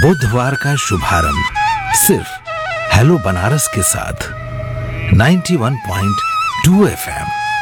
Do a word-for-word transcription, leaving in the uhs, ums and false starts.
बुधवार का शुभारंभ सिर्फ हेलो बनारस के साथ नाइंटी वन पॉइंट टू एफएम